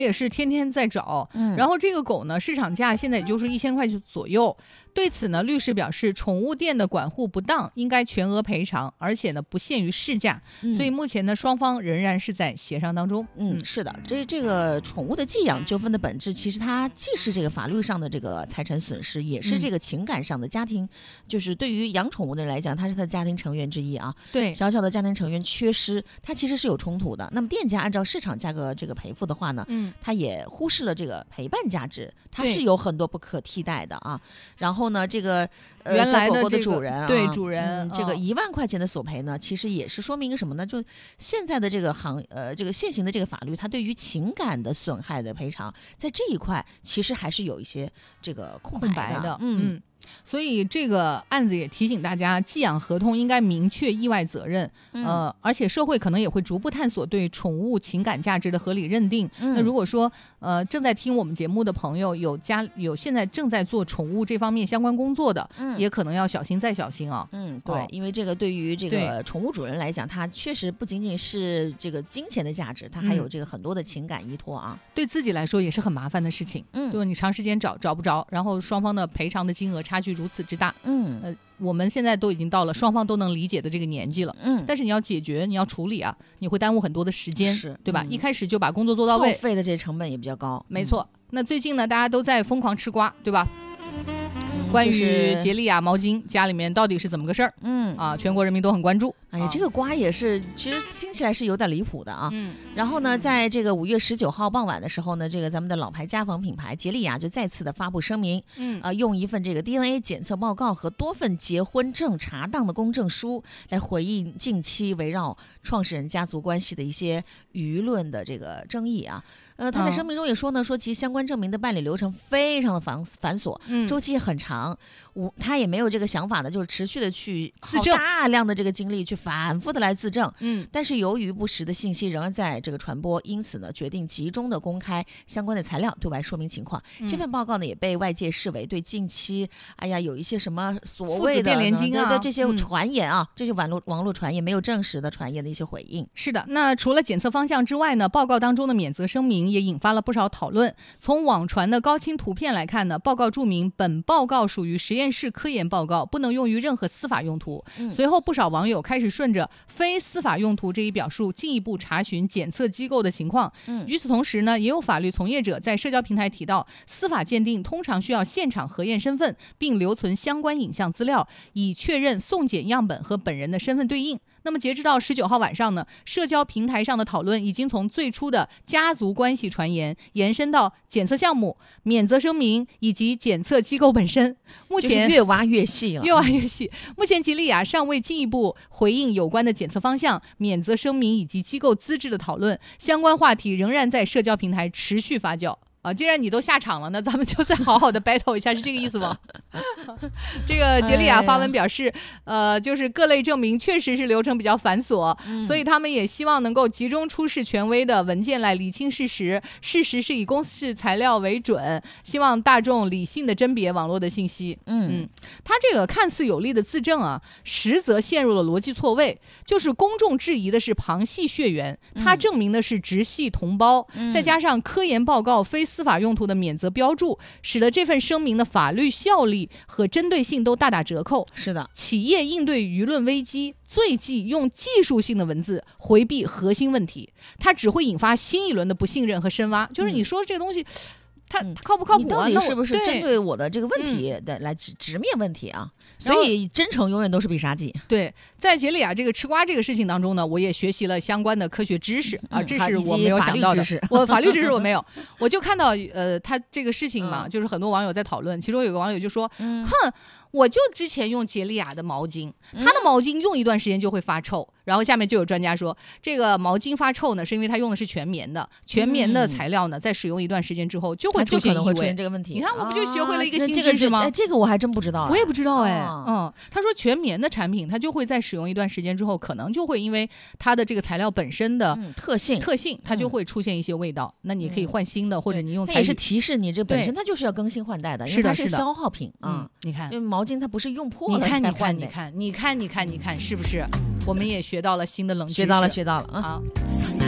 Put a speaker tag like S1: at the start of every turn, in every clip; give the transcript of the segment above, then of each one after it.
S1: 也是天天在找，然后这个狗呢，市场价现在也就是1000块左右。对此呢，律师表示，宠物店的管护不当，应该全额赔偿，而且呢，不限于市价。所以目前呢，双方仍然是在协商当中。
S2: 是的，这个宠物的寄养纠纷的本质，其实它既是这个法律上的这个财产损失，也是这个情感上的家庭，就是对于养宠物的人来讲，它是他的家庭成员之一啊。
S1: 对，
S2: 小小的家庭成员缺失，它其实是有冲突的。那么店家按照市场价格这个赔付的话呢，它也忽视了这个陪伴价值，它是有很多不可替代的啊。然后呢，这个
S1: 原来的
S2: 小狗狗的主人啊，
S1: 对主人，
S2: 这个1万块钱的索赔呢，其实也是说明一个什么呢？就现在的这个这个现行的这个法律，它对于情感的损害的赔偿，在这一块其实还是有一些这个空白的。
S1: 所以这个案子也提醒大家，寄养合同应该明确意外责任，而且社会可能也会逐步探索对宠物情感价值的合理认定。那如果说正在听我们节目的朋友有现在正在做宠物这方面相关工作的，也可能要小心再小心啊。
S2: 对，因为这个对于这个宠物主人来讲，它确实不仅仅是这个金钱的价值，它还有这个很多的情感依托啊。
S1: 对自己来说也是很麻烦的事情，就你长时间找不着，然后双方的赔偿的金额差距如此之大，我们现在都已经到了双方都能理解的这个年纪了，但是你要解决，你要处理啊，你会耽误很多的时间，对吧？一开始就把工作做到位，
S2: 耗费的这成本也比较高，
S1: 没错。那最近呢，大家都在疯狂吃瓜，对吧？关于洁丽雅毛巾家里面到底是怎么个事儿？全国人民都很关注。
S2: 哎呀，这个瓜也是，其实听起来是有点离谱的啊。然后呢，在这个5月19号傍晚的时候呢，这个咱们的老牌家纺品牌洁丽雅就再次的发布声明，用一份这个 DNA 检测报告和多份结婚证查档的公证书来回应近期围绕创始人家族关系的一些舆论的这个争议啊。他在声明中也说呢，说其相关证明的办理流程非常的繁琐，周期很长，他也没有这个想法呢，就是持续的去耗大量的这个精力去反复的来自证，但是由于不实的信息仍然在这个传播，因此呢，决定集中的公开相关的材料，对外说明情况。这份报告呢，也被外界视为对近期有一些什么所谓的对这些传言啊，这些网络传言没有证实的传言的一些回应。
S1: 是的，那除了检测方向之外呢，报告当中的免责声明也引发了不少讨论。从网传的高清图片来看呢，报告注明本报告属于实验室科研报告，不能用于任何司法用途。随后不少网友开始顺着非司法用途这一表述进一步查询检测机构的情况。与此同时呢，也有法律从业者在社交平台提到，司法鉴定通常需要现场核验身份，并留存相关影像资料，以确认送检样本和本人的身份对应。那么截止到19号晚上呢，社交平台上的讨论已经从最初的家族关系传言延伸到检测项目、免责声明以及检测机构本身。目前
S2: 就是越挖越细了，
S1: 越挖越细。目前洁丽雅尚未进一步回应有关的检测方向、免责声明以及机构资质的讨论，相关话题仍然在社交平台持续发酵。既然你都下场了，那咱们就再好好的 battle 一下，是这个意思吗？这个洁丽雅发文表示，就是各类证明确实是流程比较繁琐，所以他们也希望能够集中出示权威的文件来理清事实，事实是以公示材料为准，希望大众理性的甄别网络的信息。他这个看似有力的自证啊，实则陷入了逻辑错位，就是公众质疑的是旁系血缘，他证明的是直系同胞，再加上科研报告非司法用途的免责标注，使得这份声明的法律效力和针对性都大打折扣。
S2: 是的，
S1: 企业应对舆论危机，最忌用技术性的文字回避核心问题，它只会引发新一轮的不信任和深挖。就是你说这个东西，它靠不靠谱啊？
S2: 你到底是不是针对我的这个问题的来直面问题啊？所以真诚永远都是必杀技。
S1: 对，在洁丽雅这个吃瓜这个事情当中呢，我也学习了相关的科学知识啊，这是我没有想到的。我法律知识我没有，我就看到他这个事情嘛，就是很多网友在讨论，其中有个网友就说，我就之前用洁丽雅的毛巾，它的毛巾用一段时间就会发臭，然后下面就有专家说，这个毛巾发臭呢，是因为它用的是全棉的，全棉的材料呢，在使用一段时间之后就会出现异味，
S2: 可能会出现这个问题。
S1: 你看，我不就学会了一个新知识吗？
S2: 这个我还真不知道，
S1: 我也不知道他说全棉的产品，它就会在使用一段时间之后，可能就会因为它的这个材料本身的特性，它就会出现一些味道。那你可以换新的，或者你用。
S2: 它也是提示你这本身它就是要更新换代的，因为它是消耗品啊。
S1: 你看，
S2: 因为毛巾它不是用破了才换的。
S1: 你看，是不是？我们也学到了新的冷知识。
S2: 学到了啊。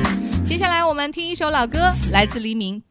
S1: 接下来我们听一首老歌，来自黎明。